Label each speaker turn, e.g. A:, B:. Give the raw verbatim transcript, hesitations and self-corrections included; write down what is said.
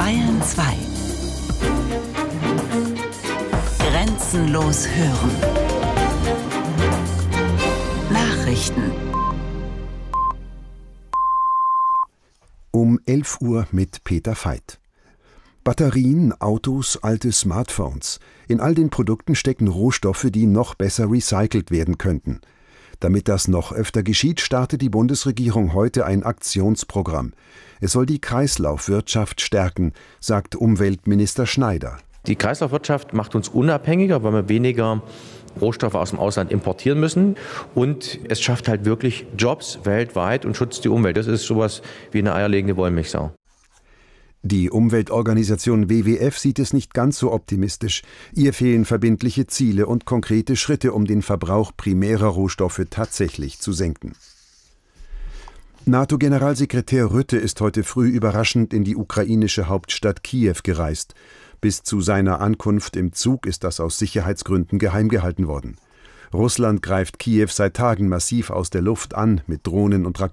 A: Bayern zwei. Grenzenlos hören. Nachrichten.
B: Um elf Uhr mit Peter Veit. Batterien, Autos, alte Smartphones. In all den Produkten stecken Rohstoffe, die noch besser recycelt werden könnten. Damit das noch öfter geschieht, startet die Bundesregierung heute ein Aktionsprogramm. Es soll die Kreislaufwirtschaft stärken, sagt Umweltminister Schneider.
C: Die Kreislaufwirtschaft macht uns unabhängiger, weil wir weniger Rohstoffe aus dem Ausland importieren müssen. Und es schafft halt wirklich Jobs weltweit und schützt die Umwelt. Das ist sowas wie eine eierlegende Wollmilchsau.
B: Die Umweltorganisation W W F sieht es nicht ganz so optimistisch. Ihr fehlen verbindliche Ziele und konkrete Schritte, um den Verbrauch primärer Rohstoffe tatsächlich zu senken. NATO-Generalsekretär Rutte ist heute früh überraschend in die ukrainische Hauptstadt Kiew gereist. Bis zu seiner Ankunft im Zug ist das aus Sicherheitsgründen geheim gehalten worden. Russland greift Kiew seit Tagen massiv aus der Luft an mit Drohnen und Raketen.